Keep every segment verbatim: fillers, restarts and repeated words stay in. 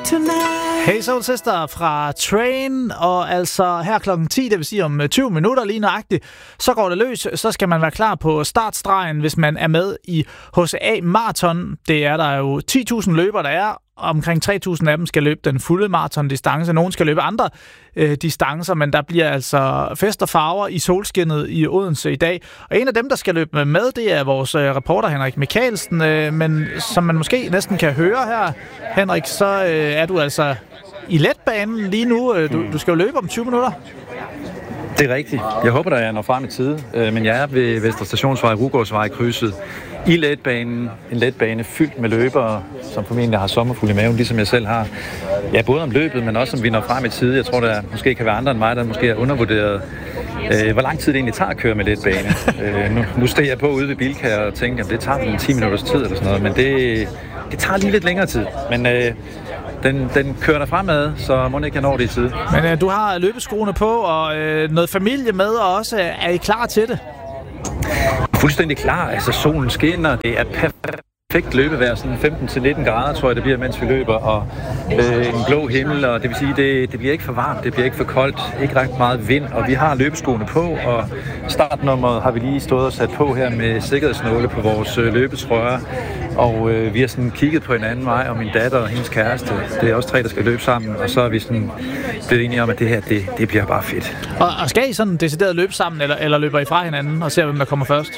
Hey Soul Sister fra Train, og altså her klokken ti, det vil sige om tyve minutter lige nøjagtigt, så går det løs. Så skal man være klar på startstregen, hvis man er med i H C A Marathon. Det er der jo ti tusind løbere, der er. Omkring tre tusind af dem skal løbe den fulde maratondistance. Nogle skal løbe andre øh, distancer, men der bliver altså fest og farver i solskinnet i Odense i dag. Og en af dem, der skal løbe med, det er vores øh, reporter Henrik Michaelsen. Øh, men som man måske næsten kan høre her, Henrik, så øh, er du altså i letbanen lige nu. Du, du skal jo løbe om tyve minutter. Det er rigtigt. Jeg håber, at jeg når frem i tide. Men jeg er ved Vestre Stationsvej, Rugårdsvej krydset i letbanen. En letbane fyldt med løbere, som formentlig har sommerfuld i maven, ligesom jeg selv har. Ja, både om løbet, men også om vi når frem i tide. Jeg tror, der måske kan være andre end mig, der måske er undervurderet, hvor lang tid det egentlig tager at køre med letbane. nu, nu steg jeg på ude ved Bilka og tænkte, at det tager en ti minutters tid eller sådan noget, men det, det tager lige lidt længere tid. Men øh, Den, den kører der fremad, så må ikke jeg når det i tide. Men øh, du har løbeskoene på, og øh, noget familie med, og også er I klar til det? Fuldstændig klar. Altså, solen skinner. Det er perfekt løbevejr. Sådan femten til nitten grader, tror jeg, det bliver, mens vi løber. Og øh, en blå himmel, og det vil sige, det, det bliver ikke for varmt, det bliver ikke for koldt. Ikke ret meget vind, og vi har løbeskoene på, og startnummeret har vi lige stået og sat på her med sikkerhedsnåle på vores øh, løbetrøjer. Og øh, vi har sådan kigget på hinanden, mig og min datter og hendes kæreste. Det er også tre, der skal løbe sammen, og så er vi sådan blevet enige om, at det her, det, det bliver bare fedt. Og, og skal I sådan decideret løbe sammen, eller, eller løber I fra hinanden og ser, hvem der kommer først?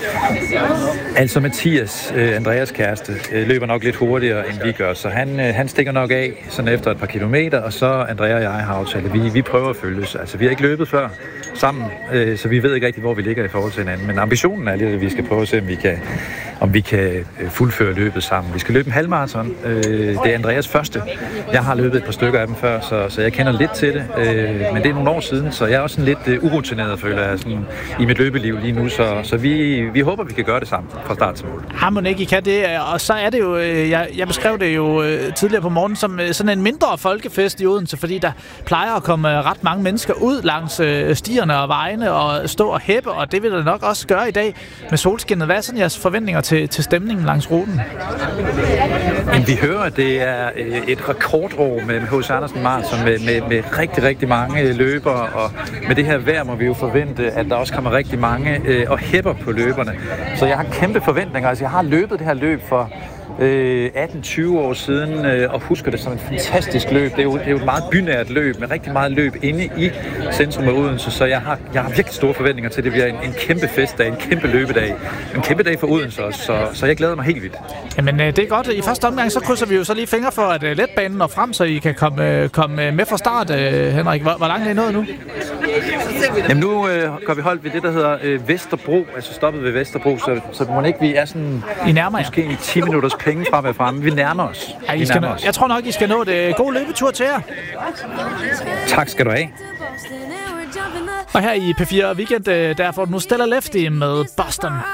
Altså Mathias, øh, Andreas kæreste, øh, løber nok lidt hurtigere, end vi gør, så han, øh, han stikker nok af sådan efter et par kilometer, og så Andrea og jeg har aftalt, vi, vi prøver at følges. Altså vi har ikke løbet før sammen, øh, så vi ved ikke rigtig, hvor vi ligger i forhold til hinanden, men ambitionen er lidt, at vi skal prøve at se, om vi kan, om vi kan fuldføre løbet sammen. Vi skal løbe en halvmarathon. Øh, det er Andreas første. Jeg har løbet et par stykker af dem før, så, så jeg kender lidt til det, øh, men det er nogle år siden, så jeg er også sådan lidt uh, urutineret, føler jeg, sådan, i mit løbeliv lige nu, så, så vi, vi håber, vi kan gøre det sammen fra start til mål. Har man ikke, I kan det, og så er det jo, jeg, jeg beskrev det jo tidligere på morgen, som sådan en mindre folkefest i Odense, fordi der plejer at komme ret mange mennesker ud langs stierne og vejene og stå og hæppe, og det vil der nok også gøre i dag med solskinnet. Hvad er sådan jeres forventninger til, til stemningen langs ruten? Men vi hører, at det er et rekordår med H C Andersen Marathon med, med, med rigtig, rigtig mange løbere, og med det her vejr må vi jo forvente, at der også kommer rigtig mange øh, og hæpper på løberne. Så jeg har kæmpe forventninger. Altså, jeg har løbet det her løb for øh, atten tyve år siden, øh, og husker det som et fantastisk løb. Det er, jo, det er jo et meget bynært løb, med rigtig meget løb inde i centrum af Odense, så jeg har, jeg har virkelig store forventninger til, at det bliver en, en kæmpe festdag, en kæmpe løbedag, en kæmpe dag for Odense også, så, så jeg glæder mig helt vildt. Jamen, det er godt. I første omgang, så krydser vi jo så lige fingre for, at letbanen når frem, så I kan komme, komme med fra start, Henrik. Hvor, hvor langt er I nået nu? Jamen, nu øh, går vi holdt ved det, der hedder øh, Vesterbro, altså stoppet ved Vesterbro, så, så må ikke vi er sådan I nærmer måske en ti minutters penge fra at være fremme. Vi nærmer os. Ja, I vi skal nærmer nå, os. Jeg tror nok, I skal nå det. God løbetur til jer. Tak skal du have. Og her i P fire Weekend, der får du nu Stella Lefty med Boston.